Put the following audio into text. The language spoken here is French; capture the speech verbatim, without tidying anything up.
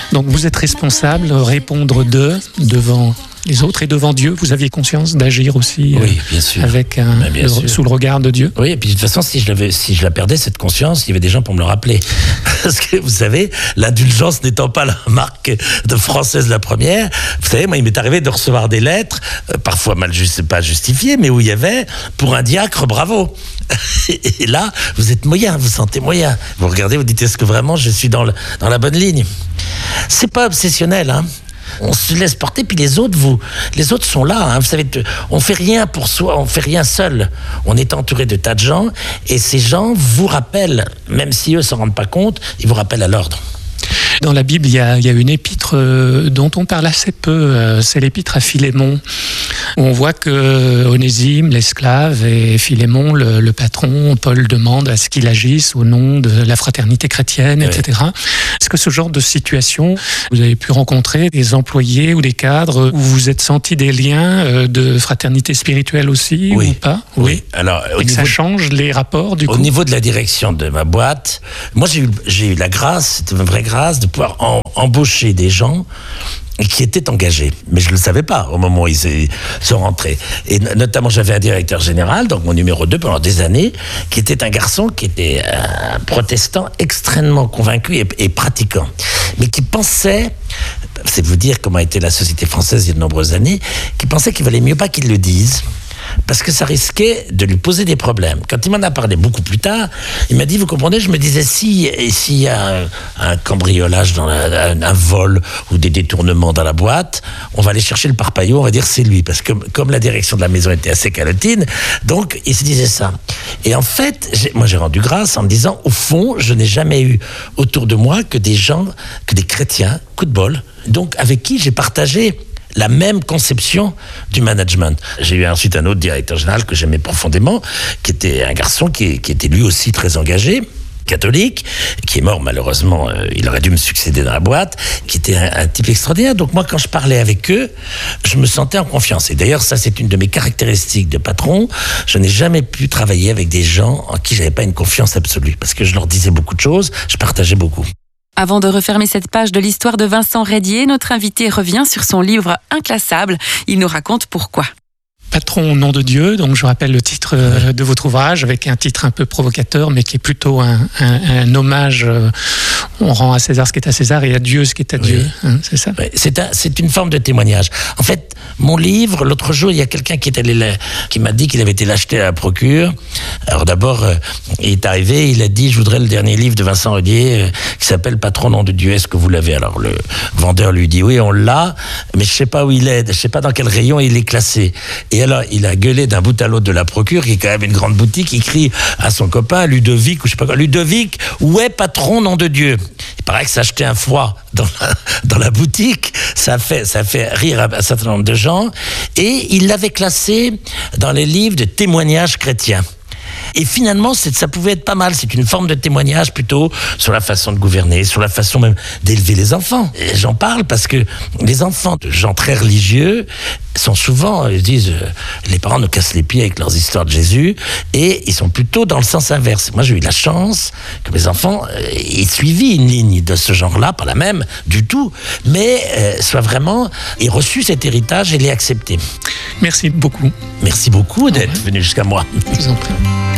Donc vous êtes responsable, répondre de, devant les autres et devant Dieu. Vous aviez conscience d'agir aussi euh, oui, bien sûr. avec un, bien le, sûr. sous le regard de Dieu. Oui, et puis de toute façon, si je, l'avais, si je la perdais, cette conscience, il y avait des gens pour me le rappeler. Parce que vous savez, l'indulgence n'étant pas la marque de française la première, vous savez, moi, il m'est arrivé de recevoir des lettres, euh, parfois mal juste, pas justifiées, mais où il y avait, pour un diacre, bravo. Et là, vous êtes moyen, vous sentez moyen. Vous regardez, vous dites, est-ce que vraiment je suis dans, le, dans la bonne ligne ? C'est pas obsessionnel, hein. On se laisse porter, puis les autres, vous, les autres sont là. Hein. Vous savez, on fait rien pour soi, on fait rien seul. On est entouré de tas de gens, et ces gens vous rappellent, même si eux s'en rendent pas compte, ils vous rappellent à l'ordre. Dans la Bible, il y a, il y a une épître euh, dont on parle assez peu, euh, c'est l'épître à Philémon, où on voit que Onésime, l'esclave, et Philémon, le, le patron, Paul demande à ce qu'il agisse au nom de la fraternité chrétienne, oui. et cetera. Est-ce que ce genre de situation, vous avez pu rencontrer des employés ou des cadres où vous vous êtes senti des liens euh, de fraternité spirituelle aussi, oui. ou pas ? Oui. oui. Alors, et que ça change les rapports, du coup ? Au niveau de la direction de ma boîte, moi j'ai eu, j'ai eu la grâce, c'est une vraie grâce, de pouvoir en, embaucher des gens qui étaient engagés. Mais je ne le savais pas au moment où ils sont rentrés. Et notamment, j'avais un directeur général, donc mon numéro deux pendant des années, qui était un garçon qui était un protestant extrêmement convaincu et, et pratiquant, mais qui pensait, c'est vous dire comment était la société française il y a de nombreuses années, qui pensait qu'il valait mieux pas qu'il le dise, parce que ça risquait de lui poser des problèmes. Quand il m'en a parlé beaucoup plus tard, il m'a dit, vous comprenez, je me disais, si, s'il y a un, un cambriolage, dans la, un, un vol ou des détournements dans la boîte, on va aller chercher le parpaillot, on va dire c'est lui, parce que comme la direction de la maison était assez calotine, donc il se disait ça. Et en fait, j'ai, moi j'ai rendu grâce en me disant, au fond, je n'ai jamais eu autour de moi que des gens, que des chrétiens, coup de bol, donc avec qui j'ai partagé la même conception du management. J'ai eu ensuite un autre directeur général que j'aimais profondément, qui était un garçon qui, qui était lui aussi très engagé, catholique, qui est mort malheureusement, euh, il aurait dû me succéder dans la boîte, qui était un, un type extraordinaire. Donc moi, quand je parlais avec eux, je me sentais en confiance. Et d'ailleurs, ça, c'est une de mes caractéristiques de patron. Je n'ai jamais pu travailler avec des gens en qui j'avais pas une confiance absolue, parce que je leur disais beaucoup de choses, je partageais beaucoup. Avant de refermer cette page de l'histoire de Vincent Reydier, notre invité revient sur son livre Inclassable. Il nous raconte pourquoi. Patron au nom de Dieu, donc je rappelle le titre euh, de votre ouvrage, avec un titre un peu provocateur, mais qui est plutôt un, un, un hommage. Euh, on rend à César ce qui est à César et à Dieu ce qui est à Dieu. Oui. Hein, c'est ça. Oui, c'est, un, c'est une forme de témoignage. En fait, mon livre, l'autre jour, il y a quelqu'un qui est allé là, qui m'a dit qu'il avait été l'acheter à la procure. Alors d'abord, euh, il est arrivé, il a dit, je voudrais le dernier livre de Vincent Reydier euh, qui s'appelle Patron au nom de Dieu. Est-ce que vous l'avez ? Alors le vendeur lui dit, oui, on l'a, mais je sais pas où il est, je sais pas dans quel rayon il est classé. Et alors, il a gueulé d'un bout à l'autre de la procure, qui est quand même une grande boutique, il crie à son copain, Ludovic, ou je sais pas quoi, Ludovic, où est Patron, nom de Dieu ? Il paraît que s'acheter un foie dans la, dans la boutique, ça fait, ça fait rire un certain nombre de gens, et il l'avait classé dans les livres de témoignages chrétiens. Et finalement, c'est, ça pouvait être pas mal. C'est une forme de témoignage plutôt sur la façon de gouverner, sur la façon même d'élever les enfants. Et j'en parle parce que les enfants de gens très religieux sont souvent, ils disent, euh, les parents nous cassent les pieds avec leurs histoires de Jésus, et ils sont plutôt dans le sens inverse. Moi, j'ai eu la chance que mes enfants euh, aient suivi une ligne de ce genre-là, pas la même du tout, mais euh, soient vraiment, aient reçu cet héritage et l'aient accepté. Merci beaucoup. Merci beaucoup d'être venu jusqu'à moi. Je vous en prie.